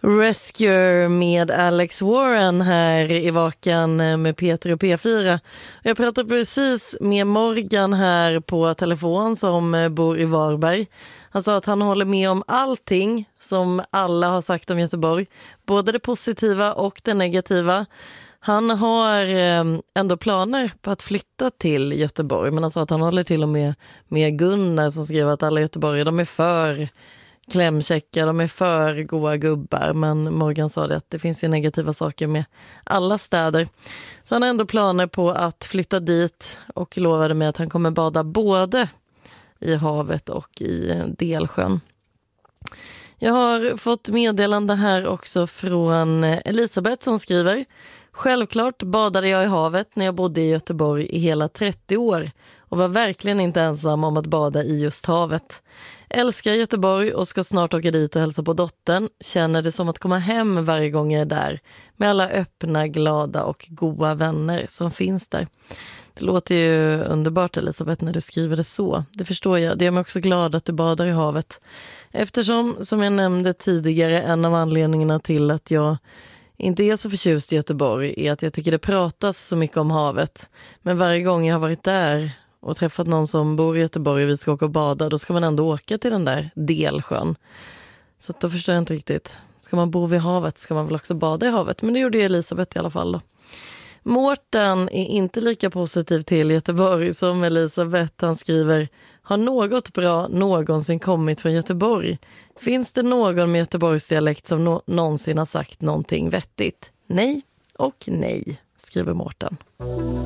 Rescue med Alex Warren här i Vakan med Peter och P4. Jag pratade precis med Morgan här på telefon som bor i Varberg. Han sa att han håller med om allting som alla har sagt om Göteborg. Både det positiva och det negativa. Han har ändå planer på att flytta till Göteborg. Men han sa att han håller till och med Gunnar som skriver att alla Göteborgare, de är för klämkäcka, de är för goa gubbar. Men Morgan sa det att det finns ju negativa saker med alla städer. Så han har ändå planer på att flytta dit och lovade mig att han kommer bada både i havet och i Delsjön. Jag har fått meddelande här också från Elisabeth som skriver: självklart badade jag i havet när jag bodde i Göteborg i hela 30 år och var verkligen inte ensam om att bada i just havet. Älskar Göteborg och ska snart åka dit och hälsa på dottern. Känner det som att komma hem varje gång jag är där med alla öppna, glada och goda vänner som finns där. Det låter ju underbart, Elisabeth, när du skriver det så. Det förstår jag. Det gör mig också glad att du badar i havet. Eftersom, som jag nämnde tidigare, en av anledningarna till att jag inte är så förtjust i Göteborg är att jag tycker det pratas så mycket om havet. Men varje gång jag har varit där och träffat någon som bor i Göteborg och vi ska åka och bada, då ska man ändå åka till den där Delsjön. Så då förstår jag inte riktigt. Ska man bo vid havet ska man väl också bada i havet. Men det gjorde Elisabeth i alla fall då. Mårten är inte lika positiv till Göteborg som Elisabeth. Han skriver: har något bra någonsin kommit från Göteborg? Finns det någon med Göteborgs dialekt som någonsin har sagt någonting vettigt? Nej och nej, skriver Mårten.